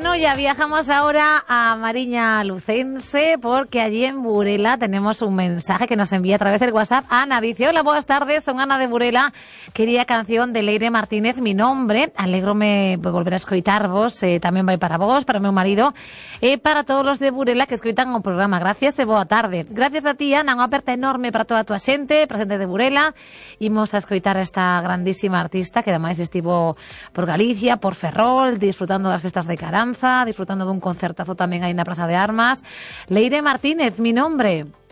Bueno, ya viajamos ahora a Mariña Lucense porque allí en Burela tenemos un mensaje que nos envía a través del WhatsApp. Ana dice: hola, buenas tardes, son Ana de Burela. Quería canción de Leire Martínez, Mi Nombre. Alégrome de volver a escoitarvos. Tamén vai para vos, para o meu marido, para todos los de Burela que escoitan o programa. Gracias e boa tarde. Gracias a ti, Ana, unha aperta enorme para toda a tua xente, presente de Burela. Imos a escoitar a esta grandísima artista que ademais estivo por Galicia, por Ferrol, disfrutando das festas de Caranza, disfrutando dun concertazo tamén aí na Praza de Armas. Leire Martínez, Mi Nombre.